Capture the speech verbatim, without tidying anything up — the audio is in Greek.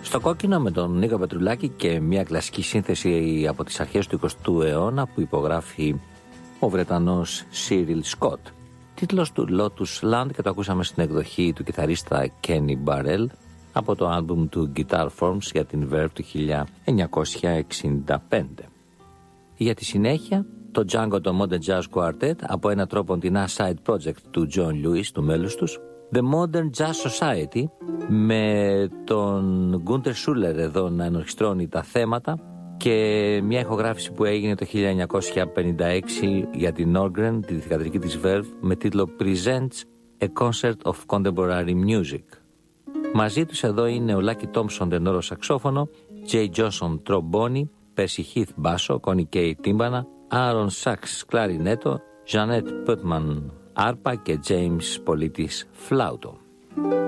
Στο κόκκινο με τον Νίκο Πετρουλάκη και μια κλασική σύνθεση από τις αρχές του εικοστού αιώνα που υπογράφει ο Βρετανός Cyril Scott. Τίτλος του Lotus Land και το ακούσαμε στην εκδοχή του κιθαρίστα Kenny Burrell από το άλμπουμ του Guitar Forms για την Verve του χίλια εννιακόσια εξήντα πέντε. Για τη συνέχεια, το Django το Modern Jazz Quartet από ένα τρόπο την side project του John Lewis, του μέλους τους, The Modern Jazz Society, με τον Gunther Schuller εδώ να ενορχιστρώνει τα θέματα και μια ηχογράφηση που έγινε το χίλια εννιακόσια πενήντα έξι για την Norgren, τη θηγατρική της Verve, με τίτλο Presents A Concert of Contemporary Music. Μαζί τους εδώ είναι ο Lucky Thompson τενόρο σαξόφωνο, Jay Johnson τρομπόνι, Percy Heath μπάσο, Connie Kay τύμπανα, Aaron Sachs κλαρινέτο, Jeanette Putman άρπα και James Πολίτης φλάουτο.